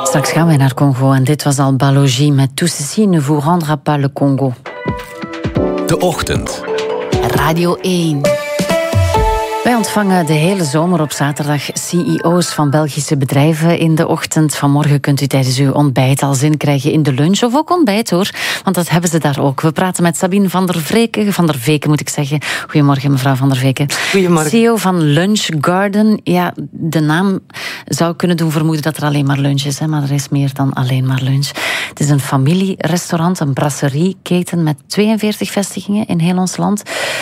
Straks gaan wij naar Congo en dit was al Balogi met Tout ceci ne vous rendra pas le Congo. De Ochtend. Radio 1. Wij ontvangen de hele zomer op zaterdag CEO's van Belgische bedrijven in de ochtend. Vanmorgen kunt u tijdens uw ontbijt al zin krijgen in de lunch, of ook ontbijt hoor, want dat hebben ze daar ook. We praten met Sabine van der Veken moet ik zeggen. Goedemorgen mevrouw van der Veken. Goedemorgen. CEO van Lunch Garden. Ja, de naam zou kunnen doen vermoeden dat er alleen maar lunch is, hè, maar er is meer dan alleen maar lunch. Het is een familierestaurant, een brasserieketen met 42 vestigingen in heel ons land.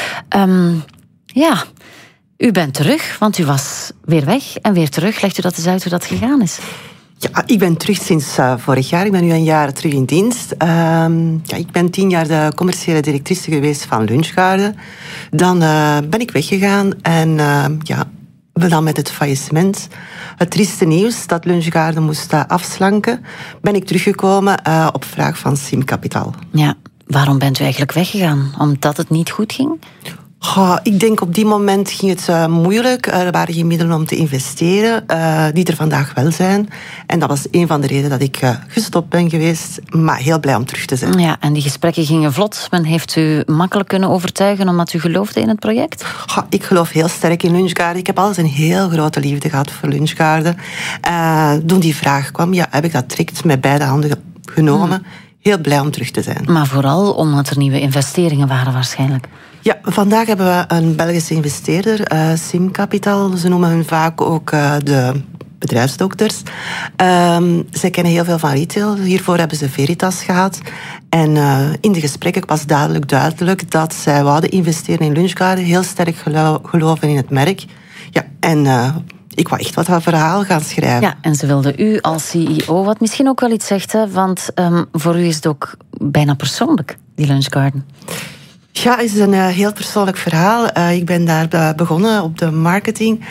U bent terug, want u was weer weg en weer terug. Legt u dat eens uit hoe dat gegaan is? Ja, ik ben terug sinds vorig jaar. Ik ben nu een jaar terug in dienst. Ik ben 10 jaar de commerciële directrice geweest van Lunch Garden. Dan ben ik weggegaan en we dan met het faillissement. Het trieste nieuws dat Lunch Garden moest afslanken, ben ik teruggekomen op vraag van Sim Capital. Ja, waarom bent u eigenlijk weggegaan? Omdat het niet goed ging? Ik denk op die moment ging het moeilijk. Er waren geen middelen om te investeren, die er vandaag wel zijn. En dat was een van de redenen dat ik gestopt ben geweest, maar heel blij om terug te zijn. Ja, en die gesprekken gingen vlot. Men heeft u makkelijk kunnen overtuigen omdat u geloofde in het project? Ik geloof heel sterk in Lunch Garden. Ik heb altijd een heel grote liefde gehad voor Lunch Garden. Toen die vraag kwam, heb ik dat direct met beide handen genomen. Heel blij om terug te zijn. Maar vooral omdat er nieuwe investeringen waren waarschijnlijk. Ja, vandaag hebben we een Belgische investeerder, Sim Capital. Ze noemen hun vaak ook de bedrijfsdokters. Zij kennen heel veel van retail. Hiervoor hebben ze Veritas gehad. En in de gesprekken was duidelijk dat zij wouden investeren in Lunch Garden. Heel sterk geloven in het merk. Ja, en ik wou echt wat een verhaal gaan schrijven. Ja, en ze wilden u als CEO, wat misschien ook wel iets zegt, hè, want voor u is het ook bijna persoonlijk, die Lunch Garden. Ja, het is een heel persoonlijk verhaal. Ik ben daar begonnen op de marketing.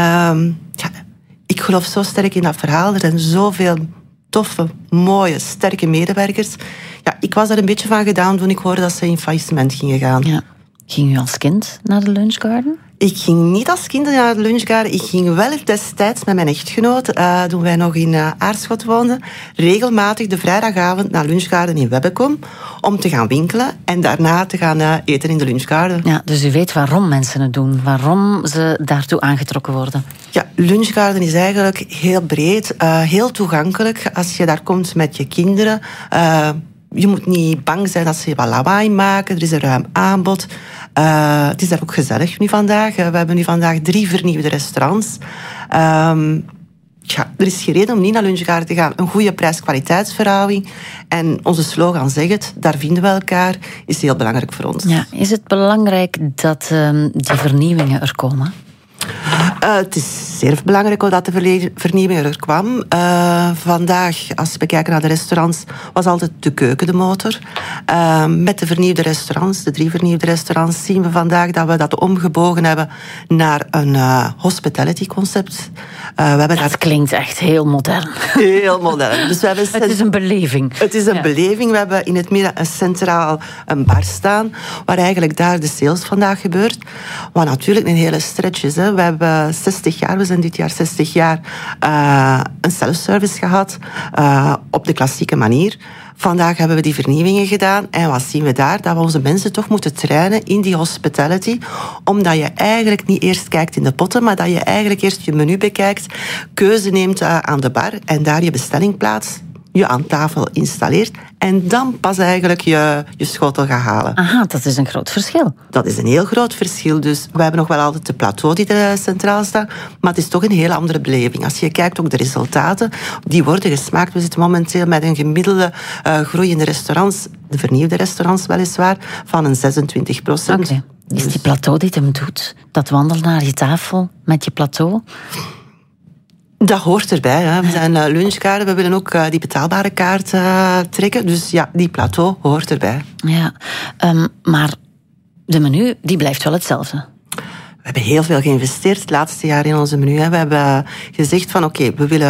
Ik geloof zo sterk in dat verhaal. Er zijn zoveel toffe, mooie, sterke medewerkers. Ja, ik was er een beetje van gedaan toen ik hoorde dat ze in faillissement gingen gaan. Ja. Ging u als kind naar de Lunch Garden? Ik ging niet als kind naar de Lunch Garden. Ik ging wel destijds met mijn echtgenoot, toen wij nog in Aarschot woonden, regelmatig de vrijdagavond naar Lunch Garden in Webbekom om te gaan winkelen en daarna te gaan eten in de Lunch Garden. Ja, dus u weet waarom mensen het doen, waarom ze daartoe aangetrokken worden. Ja, Lunch Garden is eigenlijk heel breed, heel toegankelijk. Als je daar komt met je kinderen, je moet niet bang zijn dat ze wat lawaai maken. Er is een ruim aanbod. Het is daar ook gezellig nu vandaag. We hebben nu vandaag 3 vernieuwde restaurants. Er is geen reden om niet naar Lunch Garden te gaan. Een goede prijs-kwaliteitsverhouding. En onze slogan zegt het, daar vinden we elkaar, is heel belangrijk voor ons. Ja, is het belangrijk dat die vernieuwingen er komen? Het is zeer belangrijk dat de vernieuwing er kwam. Vandaag, als we kijken naar de restaurants, was altijd de keuken de motor. Met de vernieuwde restaurants, de 3 vernieuwde restaurants, zien we vandaag dat we dat omgebogen hebben naar een hospitality concept. Dat klinkt echt heel modern. Heel modern. Dus het is een beleving. Het is een beleving. We hebben in het midden centraal een bar staan, waar eigenlijk daar de sales vandaag gebeurt. Wat natuurlijk een hele stretch is. Hè. We hebben 60 jaar, we zijn dit jaar 60 jaar, een self-service gehad op de klassieke manier. Vandaag hebben we die vernieuwingen gedaan. En wat zien we daar? Dat we onze mensen toch moeten trainen in die hospitality. Omdat je eigenlijk niet eerst kijkt in de potten, maar dat je eigenlijk eerst je menu bekijkt, keuze neemt aan de bar en daar je bestelling plaatst, je aan tafel installeert en dan pas eigenlijk je schotel gaat halen. Aha, dat is een groot verschil. Dat is een heel groot verschil. Dus we hebben nog wel altijd de plateau die er centraal staat, maar het is toch een heel andere beleving. Als je kijkt ook de resultaten, die worden gesmaakt. We zitten momenteel met een gemiddelde groei in de restaurants, de vernieuwde restaurants weliswaar, van een 26%. Okay. Is die plateau die het hem doet? Dat wandelen naar je tafel met je plateau? Dat hoort erbij. Hè. We zijn lunchkaarten, we willen ook die betaalbare kaart trekken. Dus ja, die plateau hoort erbij. Ja, maar de menu, die blijft wel hetzelfde. We hebben heel veel geïnvesteerd het laatste jaar in onze menu. Hè. We hebben gezegd van oké, we willen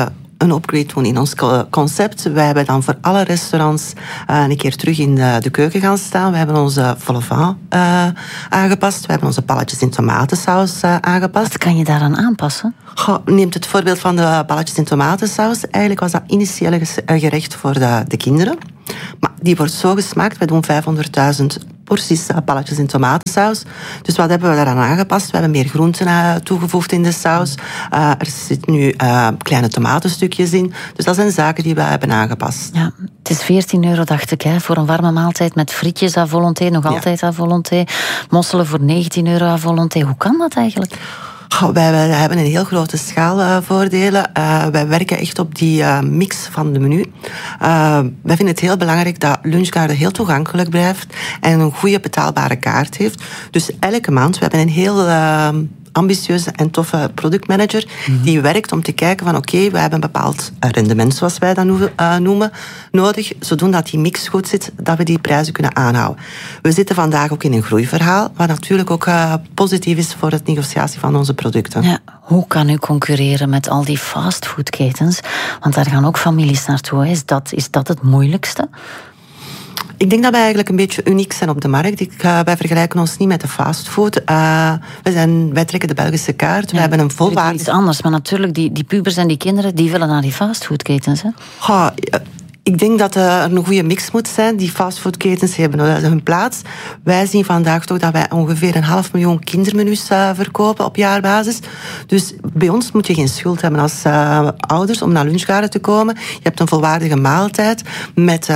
een upgrade doen in ons concept. Wij hebben dan voor alle restaurants een keer terug in de keuken gaan staan. We hebben onze vol au vent aangepast. We hebben onze balletjes in tomatensaus aangepast. Wat kan je daaraan aanpassen? Neemt het voorbeeld van de balletjes in tomatensaus. Eigenlijk was dat initieel gerecht voor de kinderen. Maar die wordt zo gesmaakt. Wij doen 500.000 porties balletjes in tomatensaus. Dus wat hebben we daaraan aangepast? We hebben meer groenten toegevoegd in de saus. Er zitten nu kleine tomatenstukjes in. Dus dat zijn zaken die we hebben aangepast. Ja, het is €14, dacht ik, hè, voor een warme maaltijd met frietjes à volonté. Nog altijd à volonté. Mosselen voor €19 à volonté. Hoe kan dat eigenlijk? Wij hebben een heel grote schaal voordelen. Wij werken echt op die mix van de menu. Wij vinden het heel belangrijk dat Lunchgarden heel toegankelijk blijft en een goede betaalbare kaart heeft. Dus elke maand, we hebben een heel ambitieuze en toffe productmanager die werkt om te kijken van oké, we hebben een bepaald rendement, zoals wij dat noemen, nodig, zodat die mix goed zit, dat we die prijzen kunnen aanhouden. We zitten vandaag ook in een groeiverhaal, wat natuurlijk ook positief is voor het negotiatie van onze producten. Ja, hoe kan u concurreren met al die fastfoodketens? Want daar gaan ook families naartoe. Is dat het moeilijkste? Ik denk dat wij eigenlijk een beetje uniek zijn op de markt. Wij vergelijken ons niet met de fastfood. Wij trekken de Belgische kaart. We hebben een volwaardig... Iets anders, maar natuurlijk, die pubers en die kinderen, die willen naar die fastfoodketens, hè? Ik denk dat er een goede mix moet zijn. Die fastfoodketens hebben hun plaats. Wij zien vandaag toch dat wij ongeveer 500.000 kindermenu's verkopen op jaarbasis. Dus bij ons moet je geen schuld hebben als ouders om naar Lunchgarden te komen. Je hebt een volwaardige maaltijd met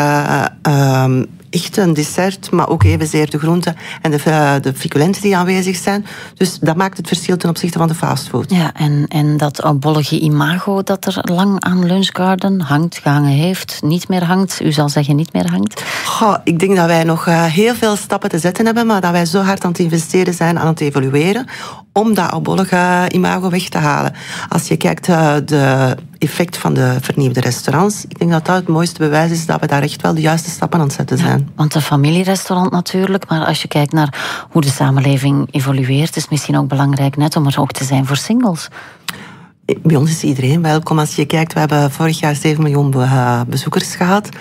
echt een dessert, maar ook evenzeer de groenten en de ficulenten die aanwezig zijn. Dus dat maakt het verschil ten opzichte van de fastfood. Ja, en dat oudbollige imago dat er lang aan Lunchgarden hangt, gehangen heeft, niet meer hangt. U zal zeggen niet meer hangt. Ik denk dat wij nog heel veel stappen te zetten hebben, maar dat wij zo hard aan het investeren zijn, aan het evolueren, om dat oudbollige imago weg te halen. Als je kijkt de effect van de vernieuwde restaurants, ik denk dat dat het mooiste bewijs is dat we daar echt wel de juiste stappen aan het zetten zijn. Ja, want een familierestaurant natuurlijk, maar als je kijkt naar hoe de samenleving evolueert, is het misschien ook belangrijk net om er ook te zijn voor singles. Bij ons is iedereen welkom. Als je kijkt, we hebben vorig jaar 7 miljoen bezoekers gehad.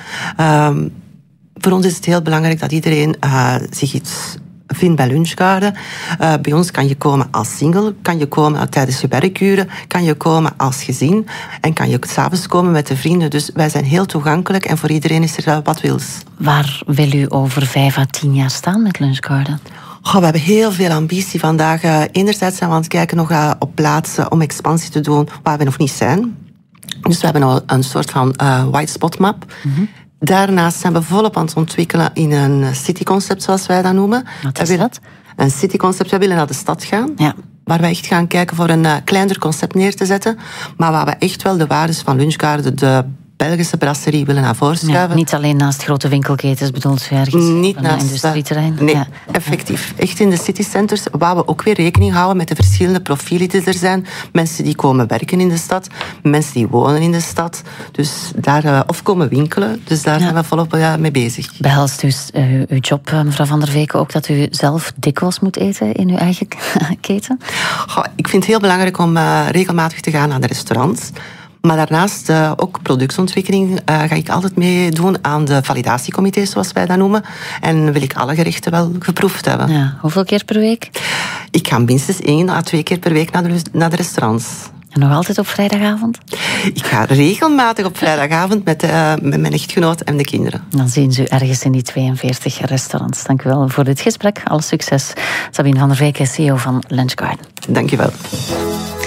Voor ons is het heel belangrijk dat iedereen zich iets vindt bij Lunchgarden. Bij ons kan je komen als single, kan je komen tijdens je werkuren, kan je komen als gezin en kan je 's avonds komen met de vrienden. Dus wij zijn heel toegankelijk en voor iedereen is er wat wils. Waar wil u over 5 à 10 jaar staan met Lunchgarden? We hebben heel veel ambitie vandaag. Enerzijds zijn we aan het kijken nog op plaatsen om expansie te doen waar we nog niet zijn. Dus we hebben al een soort van white spot map. Daarnaast zijn we volop aan het ontwikkelen in een cityconcept, zoals wij dat noemen. Wat is dat? Een cityconcept. Wij willen naar de stad gaan. Ja. Waar wij echt gaan kijken voor een kleiner concept neer te zetten. Maar waar we echt wel de waardes van Lunchgarden, de Belgische brasserie, willen naar voren schuiven. Ja, niet alleen naast grote winkelketens, bedoelt u ergens? Niet naast industrieterrein? Nee, ja. effectief. Echt in de citycenters, waar we ook weer rekening houden met de verschillende profielen die er zijn. Mensen die komen werken in de stad, mensen die wonen in de stad. Dus daar, of komen winkelen. Dus daar zijn we volop mee bezig. Behelst dus uw job, mevrouw Van der Veken, ook dat u zelf dikwijls moet eten in uw eigen keten? Ik vind het heel belangrijk om regelmatig te gaan naar de restaurants. Maar daarnaast ook productontwikkeling ga ik altijd meedoen aan de validatiecomité's, zoals wij dat noemen. En wil ik alle gerechten wel geproefd hebben. Ja, hoeveel keer per week? Ik ga minstens 1 à 2 keer per week naar de restaurants. En nog altijd op vrijdagavond? Ik ga regelmatig op vrijdagavond met mijn echtgenoot en de kinderen. Dan zien ze u ergens in die 42 restaurants. Dank u wel voor dit gesprek. Alle succes. Sabine Van der Veken, CEO van Lunchgarden. Dank je wel.